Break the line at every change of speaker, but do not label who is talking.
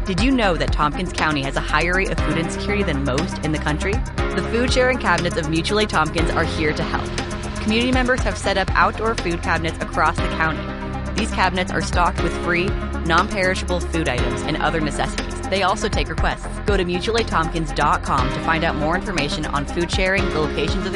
Did you know that Tompkins County has a higher rate of food insecurity than most in the country? The food sharing cabinets of Mutual Aid Tompkins are here to help. Community members have set up outdoor food cabinets across the county. These cabinets are stocked with free, non-perishable food items and other necessities. They also take requests. Go to mutualaidtompkins.com to find out more information on food sharing, the locations of